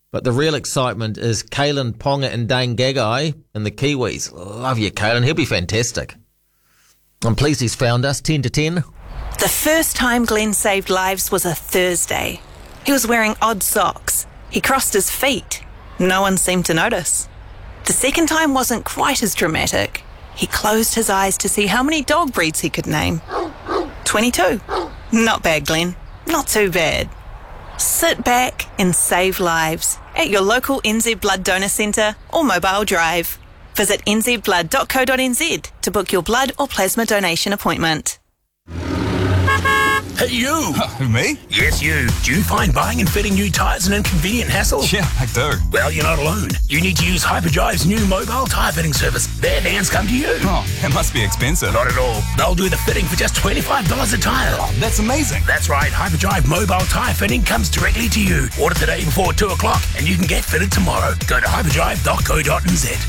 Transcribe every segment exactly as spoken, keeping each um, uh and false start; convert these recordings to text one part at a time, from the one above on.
But the real excitement is Kalen Ponga and Dane Gagai and the Kiwis. Love you, Kalen. He'll be fantastic. I'm pleased he's found us, ten to ten. The first time Glenn saved lives was a Thursday. He was wearing odd socks. He crossed his feet. No one seemed to notice. The second time wasn't quite as dramatic. He closed his eyes to see how many dog breeds he could name. twenty-two. Not bad, Glenn. Not too bad. Sit back and save lives at your local N Z Blood Donor Centre or Mobile Drive. Visit n z blood dot co dot n z to book your blood or plasma donation appointment. Hey, you! Uh, me? Yes, you. Do you find buying and fitting new tyres an inconvenient hassle? Yeah, I do. Well, you're not alone. You need to use Hyperdrive's new mobile tyre fitting service. Their vans come to you. Oh, it must be expensive. Not at all. They'll do the fitting for just twenty-five dollars a tyre. Oh, that's amazing. That's right. Hyperdrive mobile tyre fitting comes directly to you. Order today before two o'clock and you can get fitted tomorrow. Go to hyperdrive dot co dot n z.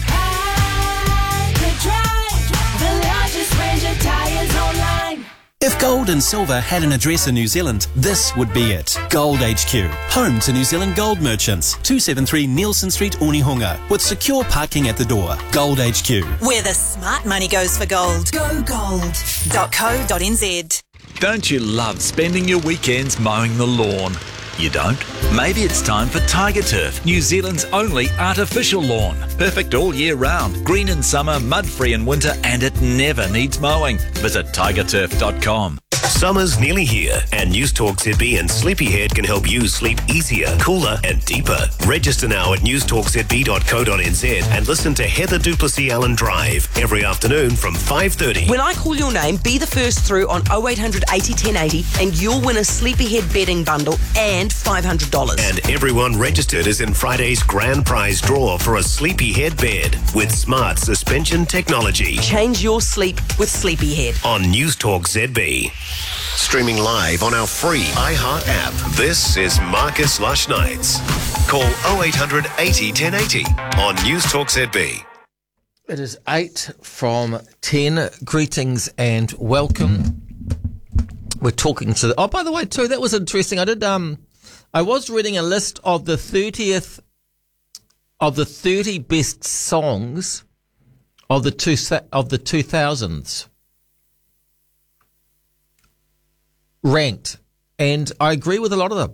Hyperdrive, the largest range of tyres online. If gold and silver had an address in New Zealand, this would be it. Gold H Q, home to New Zealand gold merchants. two seventy-three Nielsen Street, Onehunga, with secure parking at the door. Gold H Q. Where the smart money goes for gold. Go gold dot co dot n z. Don't you love spending your weekends mowing the lawn? You don't? Maybe it's time for Tiger Turf, New Zealand's only artificial lawn. Perfect all year round, green in summer, mud-free in winter, and it never needs mowing. Visit tiger turf dot com. Summer's nearly here, and News Talk Z B and Sleepyhead can help you sleep easier, cooler, and deeper. Register now at news talk z b dot co dot n z and listen to Heather Duplessis Allen Drive every afternoon from five thirty. When I call your name, be the first through on oh eight hundred eighty ten eighty, and you'll win a Sleepyhead bedding bundle and five hundred dollars. And everyone registered is in Friday's grand prize draw for a Sleepyhead bed with smart suspension technology. Change your sleep with Sleepyhead. On News Talk Z B. Streaming live on our free iHeart app. This is Marcus Lush Nights. Call oh eight hundred eighty ten eighty on News Talk Z B. It is eight from ten. Greetings and welcome. We're talking to the... Oh, by the way, too, that was interesting. I did... Um, I was reading a list of the thirtieth... of the thirty best songs of the two of the two thousands. Ranked, and I agree with a lot of them.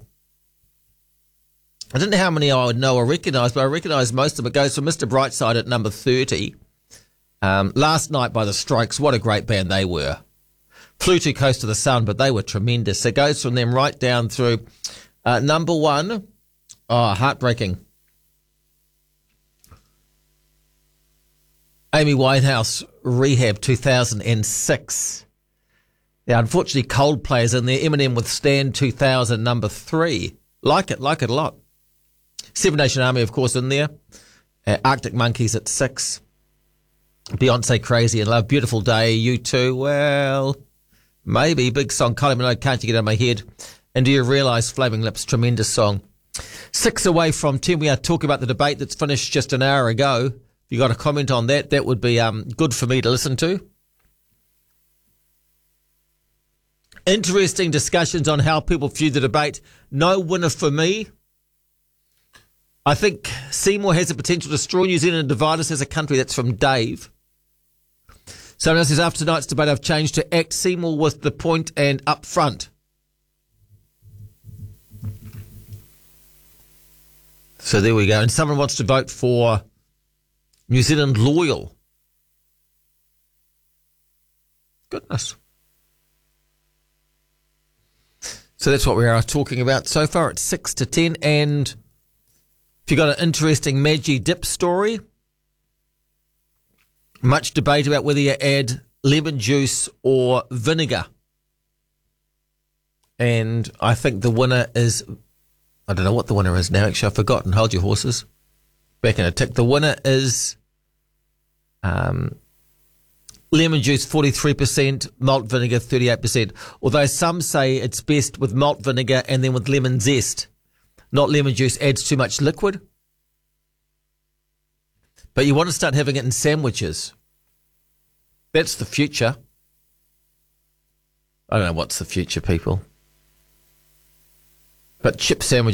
I don't know how many I would know or recognise, but I recognise most of them. It goes from Mister Brightside at number thirty. Um, Last Night by the Strokes, what a great band they were. Flew Too Close to the Sun, but they were tremendous. It goes from them right down through uh, number one. Oh, heartbreaking. Amy Winehouse, Rehab, two thousand six. Yeah, unfortunately, Coldplay is in there. Eminem with Stand, two thousand, number three. Like it, like it a lot. Seven Nation Army, of course, in there. Uh, Arctic Monkeys at six. Beyonce, Crazy in Love. Beautiful Day, U two. Well, maybe. Big song, Kylie Minogue, Can't You Get Out of My Head? And Do You Realise, Flaming Lips, tremendous song. Six away from ten. We are talking about the debate that's finished just an hour ago. If you got a comment on that, that would be um, good for me to listen to. Interesting discussions on how people view the debate. No winner for me. I think Seymour has the potential to destroy New Zealand and divide us as a country. That's from Dave. Someone else says, after tonight's debate, I've changed to act Seymour with the point and up front. So there we go. And someone wants to vote for New Zealand loyal. Goodness. So that's what we are talking about so far. It's six to ten. And if you've got an interesting Maggi dip story, much debate about whether you add lemon juice or vinegar. And I think the winner is, I don't know what the winner is now. Actually, I've forgotten. Hold your horses. Back in a tick. The winner is um, lemon juice, forty-three percent, malt vinegar, thirty-eight percent. Although some say it's best with malt vinegar and then with lemon zest. Not lemon juice adds too much liquid. But you want to start having it in sandwiches. That's the future. I don't know what's the future, people. But chip sandwiches.